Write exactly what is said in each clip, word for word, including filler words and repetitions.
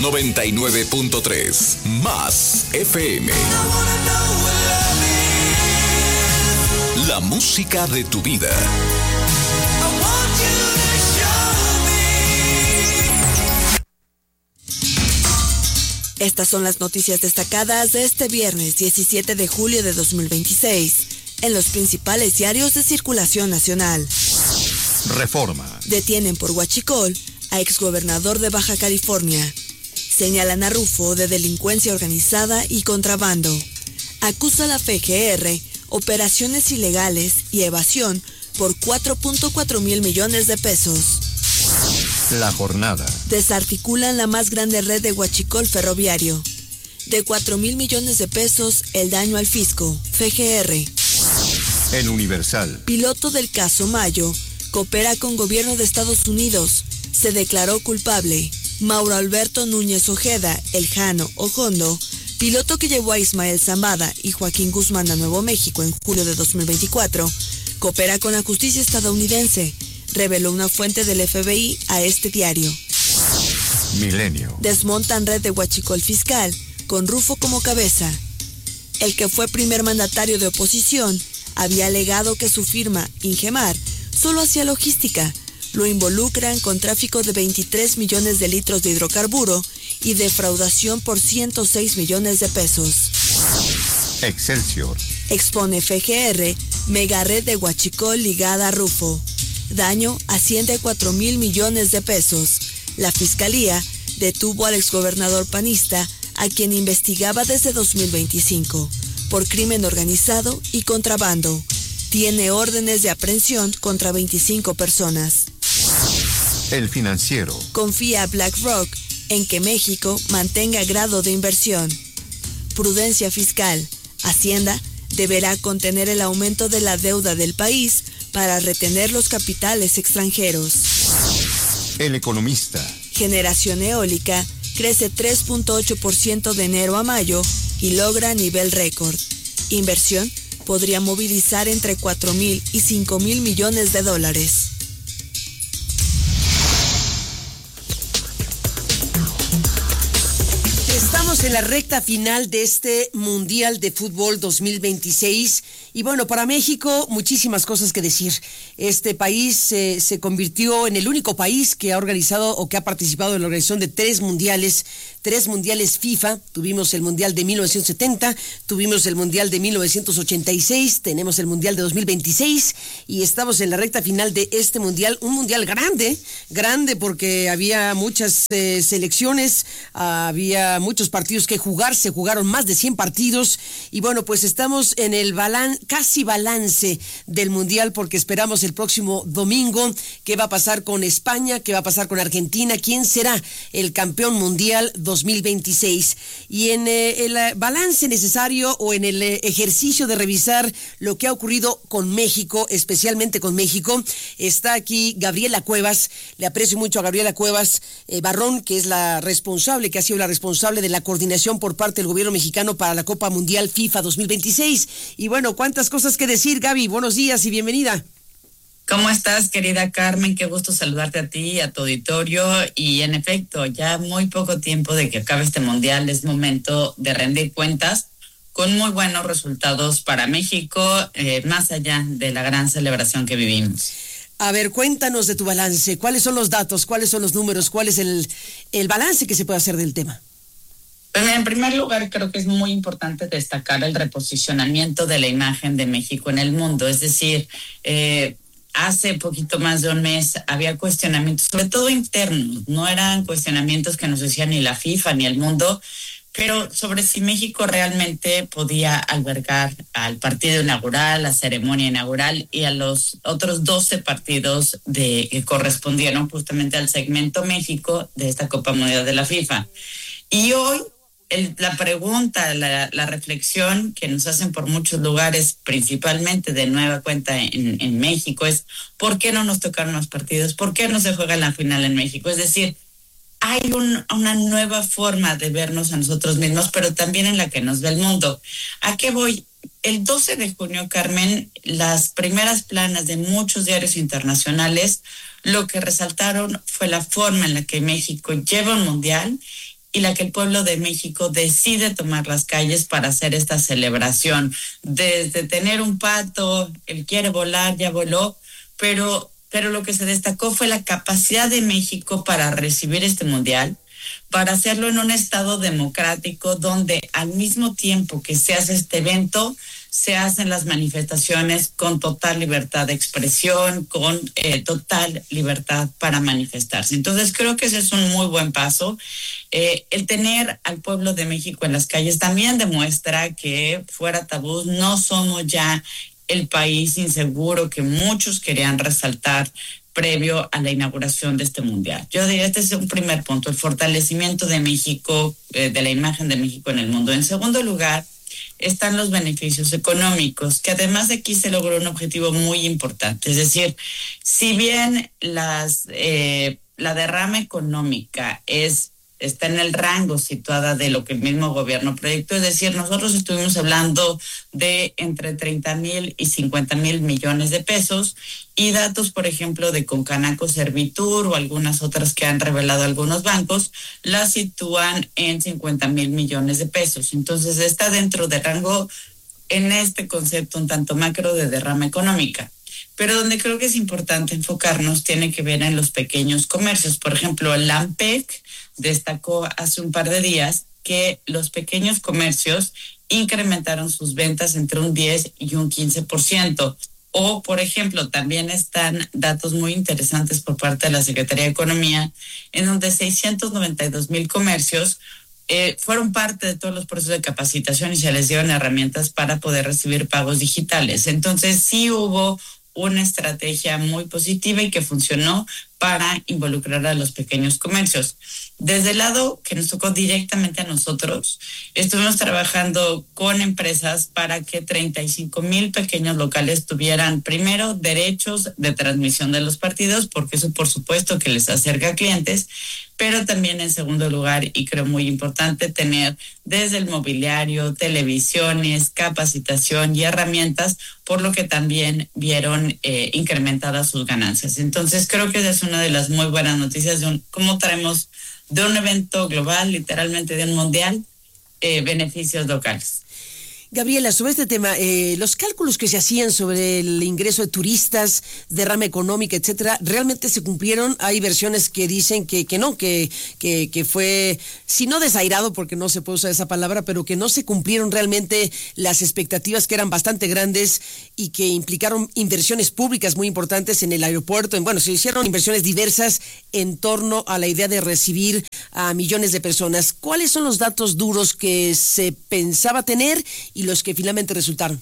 noventa y nueve punto tres, Más F M. La música de tu vida. Estas son las noticias destacadas de este viernes diecisiete de julio de dos mil veintiséis en los principales diarios de circulación nacional. Reforma. Detienen por huachicol a exgobernador de Baja California. Señalan a Rufo de delincuencia organizada y contrabando. Acusa a la F G R operaciones ilegales y evasión por cuatro punto cuatro mil millones de pesos. La jornada. Desarticulan la más grande red de huachicol ferroviario. De cuatro mil millones de pesos el daño al fisco, F G R. El Universal. Piloto del caso Mayo coopera con gobierno de Estados Unidos. Se declaró culpable. Mauro Alberto Núñez Ojeda, el Jano Ojondo, piloto que llevó a Ismael Zambada y Joaquín Guzmán a Nuevo México en julio de dos mil veinticuatro, coopera con la justicia estadounidense, reveló una fuente del F B I a este diario. Milenio. Desmontan red de huachicol fiscal, con Rufo como cabeza. El que fue primer mandatario de oposición había alegado que su firma, Ingemar, solo hacía logística. Lo involucran con tráfico de veintitrés millones de litros de hidrocarburo y defraudación por ciento seis millones de pesos. Excelsior. Expone F G R, mega red de huachicol ligada a Rufo. Daño asciende a cuatro mil millones de pesos. La Fiscalía detuvo al exgobernador panista, a quien investigaba desde dos mil veinticinco, por crimen organizado y contrabando. Tiene órdenes de aprehensión contra veinticinco personas. El Financiero. Confía a BlackRock en que México mantenga grado de inversión. Prudencia fiscal. Hacienda deberá contener el aumento de la deuda del país para retener los capitales extranjeros. El Economista. Generación eólica crece tres punto ocho por ciento de enero a mayo y logra nivel récord. Inversión podría movilizar entre cuatro mil y cinco mil millones de dólares. Estamos en la recta final de este Mundial de Fútbol dos mil veintiséis y bueno, para México muchísimas cosas que decir. Este país eh, se convirtió en el único país que ha organizado o que ha participado en la organización de tres mundiales, tres mundiales FIFA. Tuvimos el Mundial de mil novecientos setenta, tuvimos el Mundial de mil novecientos ochenta y seis, tenemos el Mundial de dos mil veintiséis y estamos en la recta final de este Mundial, un Mundial grande, grande porque había muchas eh, selecciones, había muchos partidos que jugar, se jugaron más de cien partidos y bueno, pues estamos en el balan, casi balance del Mundial porque esperamos el próximo domingo qué va a pasar con España, qué va a pasar con Argentina, quién será el campeón mundial dos mil veintiséis. Y en eh, el balance necesario o en el eh, ejercicio de revisar lo que ha ocurrido con México, especialmente con México, está aquí Gabriela Cuevas. Le aprecio mucho a Gabriela Cuevas eh, Barrón, que es la responsable, que ha sido la responsable de la coordinación por parte del gobierno mexicano para la Copa Mundial FIFA dos mil veintiséis. Y bueno, cuántas cosas que decir, Gaby. Buenos días y bienvenida. ¿Cómo estás, querida Carmen? Qué gusto saludarte a ti, a tu auditorio. Y en efecto, ya muy poco tiempo de que acabe este mundial, es momento de rendir cuentas con muy buenos resultados para México, eh, más allá de la gran celebración que vivimos. A ver, cuéntanos de tu balance. ¿Cuáles son los datos? ¿Cuáles son los números? ¿Cuál es el, el balance que se puede hacer del tema? Pues en primer lugar, creo que es muy importante destacar el reposicionamiento de la imagen de México en el mundo. Es decir, eh, hace poquito más de un mes había cuestionamientos, sobre todo internos. No eran cuestionamientos que nos decían ni la FIFA ni el mundo, pero sobre si México realmente podía albergar al partido inaugural, la ceremonia inaugural y a los otros doce partidos de, que correspondieron justamente al segmento México de esta Copa Mundial de la FIFA. Y hoy el, la pregunta, la, la reflexión que nos hacen por muchos lugares, principalmente de nueva cuenta en, en México, es ¿por qué no nos tocaron los partidos? ¿Por qué no se juega la final en México? Es decir, hay un, una nueva forma de vernos a nosotros mismos, pero también en la que nos ve el mundo. ¿A qué voy? El doce de junio, Carmen, las primeras planas de muchos diarios internacionales lo que resaltaron fue la forma en la que México lleva un mundial y la que el pueblo de México decide tomar las calles para hacer esta celebración. Desde tener un pato, él quiere volar, ya voló, pero, pero lo que se destacó fue la capacidad de México para recibir este mundial, para hacerlo en un estado democrático donde al mismo tiempo que se hace este evento, se hacen las manifestaciones con total libertad de expresión, con eh, total libertad para manifestarse. Entonces creo que ese es un muy buen paso. Eh, el tener al pueblo de México en las calles también demuestra que fuera tabús, no somos ya el país inseguro que muchos querían resaltar previo a la inauguración de este mundial. Yo diría, este es un primer punto, el fortalecimiento de México, eh, de la imagen de México en el mundo. En segundo lugar, están los beneficios económicos, que además aquí se logró un objetivo muy importante. Es decir, si bien las eh, la derrama económica es está en el rango situada de lo que el mismo gobierno proyectó, es decir, nosotros estuvimos hablando de entre treinta mil y cincuenta mil millones de pesos, y datos, por ejemplo, de Concanaco Servitur o algunas otras que han revelado algunos bancos, las sitúan en cincuenta mil millones de pesos. Entonces está dentro del rango en este concepto un tanto macro de derrama económica. Pero donde creo que es importante enfocarnos tiene que ver en los pequeños comercios. Por ejemplo, el AMPEC destacó hace un par de días que los pequeños comercios incrementaron sus ventas entre un diez y un quince por ciento. O, por ejemplo, también están datos muy interesantes por parte de la Secretaría de Economía, en donde seiscientos noventa y dos mil comercios eh, fueron parte de todos los procesos de capacitación y se les dieron herramientas para poder recibir pagos digitales. Entonces, sí hubo una estrategia muy positiva y que funcionó para involucrar a los pequeños comercios. Desde el lado que nos tocó directamente a nosotros, estuvimos trabajando con empresas para que treinta y cinco mil pequeños locales tuvieran, primero, derechos de transmisión de los partidos, porque eso por supuesto que les acerca a clientes, pero también en segundo lugar, y creo muy importante, tener desde el mobiliario, televisiones, capacitación y herramientas, por lo que también vieron eh, incrementadas sus ganancias. Entonces creo que esa es una de las muy buenas noticias de un, cómo traemos de un evento global, literalmente de un mundial, eh, beneficios locales. Gabriela, sobre este tema, eh, los cálculos que se hacían sobre el ingreso de turistas, derrama económica, etcétera, ¿realmente se cumplieron? Hay versiones que dicen que, que no, que, que, que fue, si no desairado, porque no se puede usar esa palabra, pero que no se cumplieron realmente las expectativas, que eran bastante grandes y que implicaron inversiones públicas muy importantes en el aeropuerto. En, bueno, se hicieron inversiones diversas en torno a la idea de recibir a millones de personas. ¿Cuáles son los datos duros que se pensaba tener y los que finalmente resultaron?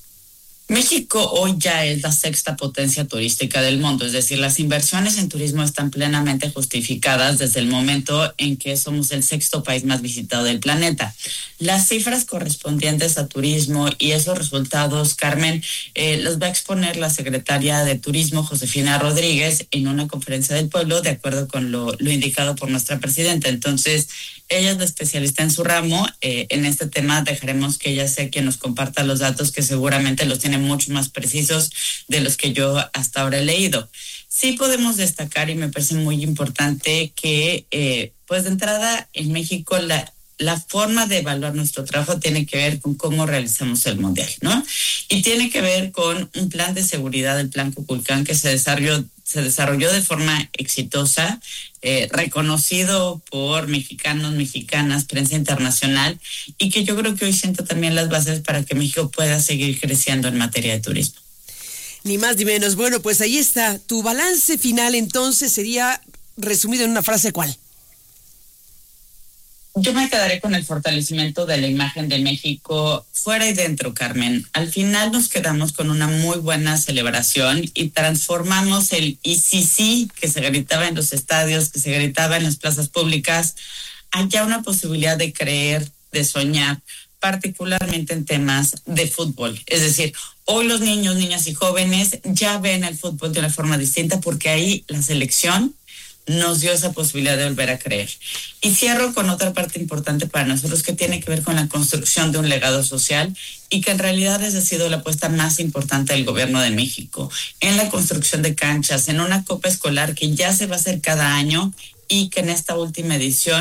México hoy ya es la sexta potencia turística del mundo, es decir, las inversiones en turismo están plenamente justificadas desde el momento en que somos el sexto país más visitado del planeta. Las cifras correspondientes a turismo y esos resultados, Carmen, eh, los va a exponer la secretaria de Turismo, Josefina Rodríguez, en una conferencia del pueblo, de acuerdo con lo, lo indicado por nuestra presidenta. Entonces, ella es la especialista en su ramo. Eh, en este tema dejaremos que ella sea quien nos comparta los datos, que seguramente los tiene mucho más precisos de los que yo hasta ahora he leído. Sí podemos destacar, y me parece muy importante, que eh, pues de entrada en México la, la forma de evaluar nuestro trabajo tiene que ver con cómo realizamos el mundial, ¿no? Y tiene que ver con un plan de seguridad, el Plan Kukulcán, que se desarrolló, se desarrolló de forma exitosa, eh, reconocido por mexicanos, mexicanas, prensa internacional, y que yo creo que hoy sienta también las bases para que México pueda seguir creciendo en materia de turismo. Ni más ni menos. Bueno, pues ahí está. Tu balance final entonces sería resumido en una frase, ¿cuál? Yo me quedaré con el fortalecimiento de la imagen de México fuera y dentro, Carmen. Al final nos quedamos con una muy buena celebración y transformamos el I C C que se gritaba en los estadios, que se gritaba en las plazas públicas, haya una posibilidad de creer, de soñar, particularmente en temas de fútbol. Es decir, hoy los niños, niñas y jóvenes ya ven el fútbol de una forma distinta, porque ahí la selección nos dio esa posibilidad de volver a creer. Y cierro con otra parte importante para nosotros, que tiene que ver con la construcción de un legado social, y que en realidad esa ha sido la apuesta más importante del gobierno de México, en la construcción de canchas, en una copa escolar que ya se va a hacer cada año, y que en esta última edición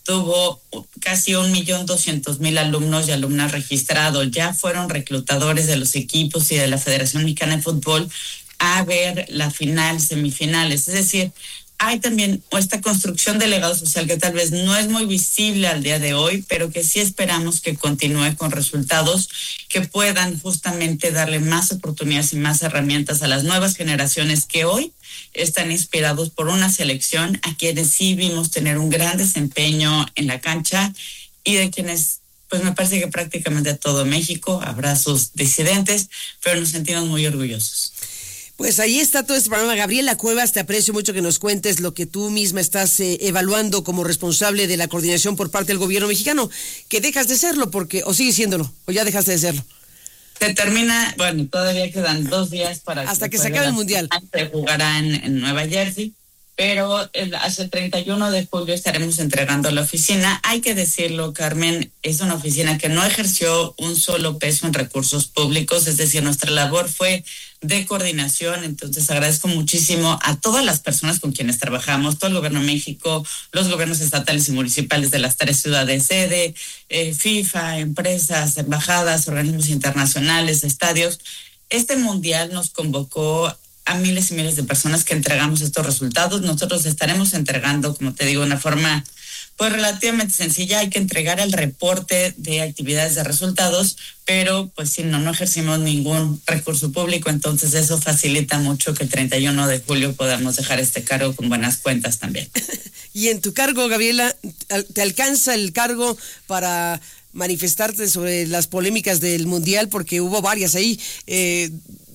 tuvo casi un millón doscientos mil alumnos y alumnas registrados. Ya fueron reclutadores de los equipos y de la Federación Mexicana de Fútbol a ver la final, semifinales. Es decir, hay también esta construcción de legado social que tal vez no es muy visible al día de hoy, pero que sí esperamos que continúe con resultados que puedan justamente darle más oportunidades y más herramientas a las nuevas generaciones que hoy están inspirados por una selección a quienes sí vimos tener un gran desempeño en la cancha y de quienes, pues me parece que prácticamente a todo México habrá sus disidentes, pero nos sentimos muy orgullosos. Pues ahí está todo este programa. Gabriela Cuevas, te aprecio mucho que nos cuentes lo que tú misma estás eh, evaluando como responsable de la coordinación por parte del gobierno mexicano, que dejas de serlo, porque o sigues siéndolo, o ya dejaste de serlo. Se termina, bueno, todavía quedan dos días para hasta que, que se acabe el Mundial. Se jugará en, en Nueva Jersey, pero el, hasta el treinta y uno de julio estaremos entregando la oficina. Hay que decirlo, Carmen, es una oficina que no ejerció un solo peso en recursos públicos, es decir, nuestra labor fue de coordinación. Entonces agradezco muchísimo a todas las personas con quienes trabajamos, todo el gobierno de México, los gobiernos estatales y municipales de las tres ciudades sede, eh, FIFA, empresas, embajadas, organismos internacionales, estadios. Este mundial nos convocó a miles y miles de personas que entregamos estos resultados. Nosotros estaremos entregando, como te digo, de una forma pues relativamente sencilla. Hay que entregar el reporte de actividades de resultados, pero pues si no, no ejercimos ningún recurso público, entonces eso facilita mucho que el treinta y uno de julio podamos dejar este cargo con buenas cuentas también. Y en tu cargo, Gabriela, ¿te alcanza el cargo para manifestarte sobre las polémicas del Mundial? Porque hubo varias ahí. Eh,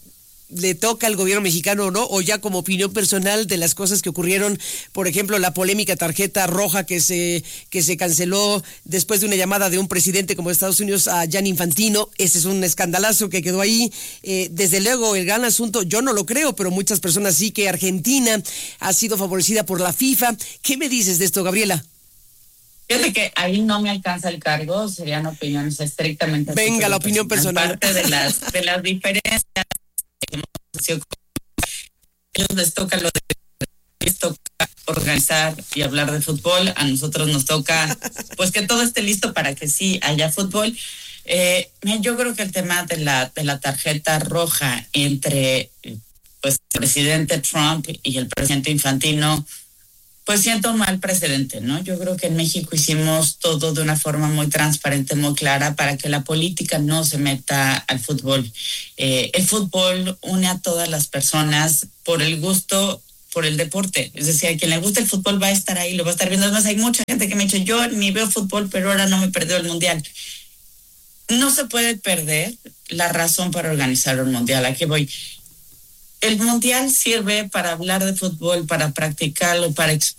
¿Le toca al gobierno mexicano o no? O ya como opinión personal de las cosas que ocurrieron, por ejemplo, la polémica tarjeta roja que se que se canceló después de una llamada de un presidente como Estados Unidos a Gianni Infantino. Ese es un escandalazo que quedó ahí. Eh, desde luego, el gran asunto, yo no lo creo, pero muchas personas sí, que Argentina ha sido favorecida por la FIFA. ¿Qué me dices de esto, Gabriela? Fíjate que ahí no me alcanza el cargo, serían opiniones estrictamente... Venga, la opinión personal. Parte de las, de las diferencias... Ellos les toca lo de les toca organizar y hablar de fútbol, a nosotros nos toca pues que todo esté listo para que sí haya fútbol. Eh, yo creo que el tema de la de la tarjeta roja entre pues el presidente Trump y el presidente Infantino, pues siento un mal precedente, ¿no? Yo creo que en México hicimos todo de una forma muy transparente, muy clara, para que la política no se meta al fútbol. Eh, el fútbol une a todas las personas por el gusto, por el deporte. Es decir, a quien le gusta el fútbol va a estar ahí, lo va a estar viendo. Además, hay mucha gente que me ha dicho, yo ni veo fútbol, pero ahora no me perdió el Mundial. No se puede perder la razón para organizar un Mundial. ¿A qué voy? El Mundial sirve para hablar de fútbol, para practicarlo, para